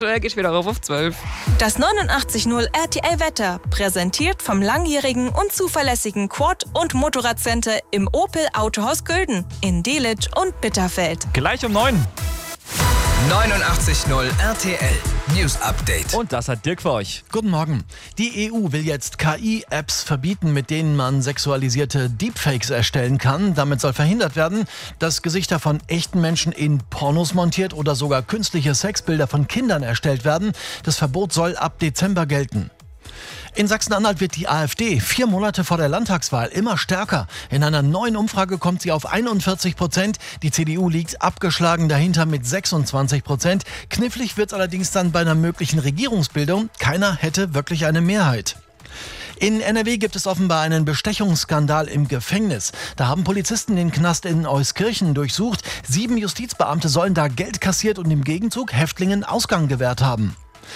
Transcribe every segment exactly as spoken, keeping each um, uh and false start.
Geht wieder rauf auf zwölf. Das neunundachtzig null R T L-Wetter, präsentiert vom langjährigen und zuverlässigen Quad- und Motorradcenter im Opel Autohaus Gülden in Delitzsch und Bitterfeld. Gleich um neun. neunundachtzig null R T L News Update. Und das hat Dirk für euch. Guten Morgen. Die E U will jetzt K I-Apps verbieten, mit denen man sexualisierte Deepfakes erstellen kann. Damit soll verhindert werden, dass Gesichter von echten Menschen in Pornos montiert oder sogar künstliche Sexbilder von Kindern erstellt werden. Das Verbot soll ab Dezember gelten. In Sachsen-Anhalt wird die AfD vier Monate vor der Landtagswahl immer stärker. In einer neuen Umfrage kommt sie auf einundvierzig Prozent. Die C D U liegt abgeschlagen dahinter mit sechsundzwanzig Prozent. Knifflig wird es allerdings dann bei einer möglichen Regierungsbildung. Keiner hätte wirklich eine Mehrheit. In N R W gibt es offenbar einen Bestechungsskandal im Gefängnis. Da haben Polizisten den Knast in Euskirchen durchsucht. Sieben Justizbeamte sollen da Geld kassiert und im Gegenzug Häftlingen Ausgang gewährt haben.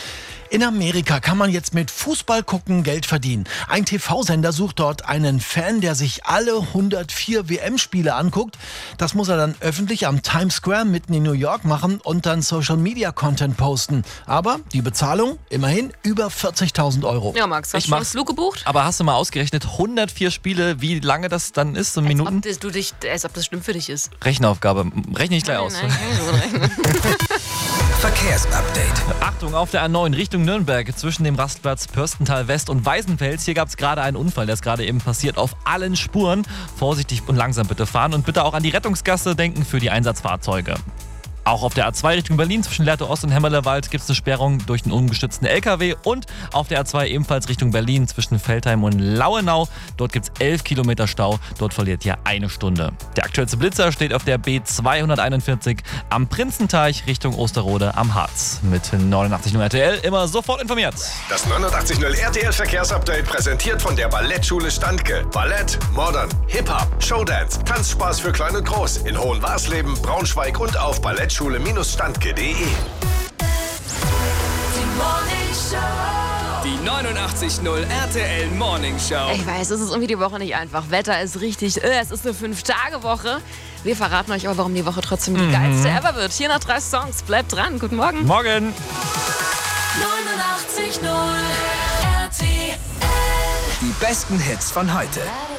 In Amerika kann man jetzt mit Fußball gucken Geld verdienen. Ein T V-Sender sucht dort einen Fan, der sich alle hundertvier W M-Spiele anguckt. Das muss er dann öffentlich am Times Square mitten in New York machen und dann Social-Media-Content posten. Aber die Bezahlung, immerhin über vierzigtausend Euro. Ja, Max, hast Ich du schon mach's. Flug gebucht? Aber hast du mal ausgerechnet, hundertvier Spiele, wie lange das dann ist, so Als Minuten? ob, das, du dich, als ob das schlimm für dich ist. Rechenaufgabe. Rechne ich gleich aus. Nein, nein, nein, Verkehrsupdate. Achtung, auf der A neun Richtung Nürnberg zwischen dem Rastplatz Pörstental West und Weißenfels. Hier gab es gerade einen Unfall, der ist gerade eben passiert. Auf allen Spuren vorsichtig und langsam bitte fahren und bitte auch an die Rettungsgasse denken für die Einsatzfahrzeuge. Auch auf der A zwei Richtung Berlin zwischen Lehrte Ost und Hemmerlewald gibt es eine Sperrung durch einen ungestützten L K W. Und auf der A zwei ebenfalls Richtung Berlin zwischen Veltheim und Lauenau. Dort gibt es elf Kilometer Stau. Dort verliert ihr eine Stunde. Der aktuellste Blitzer steht auf der B zweihunderteinundvierzig am Prinzenteich Richtung Osterode am Harz. Mit neunundachtzig null R T L immer sofort informiert. Das neunundachtzig null R T L Verkehrsupdate präsentiert von der Ballettschule Standke. Ballett, Modern, Hip-Hop, Showdance, Tanzspaß für Klein und Groß in Hohenwarsleben, Braunschweig und auf ballettschule Standke punkt de. Die neunundachtzig null R T L Morning Show. Ich weiß, es ist irgendwie die Woche nicht einfach. Wetter ist richtig, äh, es ist eine fünf-Tage-Woche. Wir verraten euch aber, warum die Woche trotzdem die geilste ever wird. Hier noch drei Songs. Bleibt dran. Guten Morgen. Morgen. neunundachtzig null R T L. Die besten Hits von heute.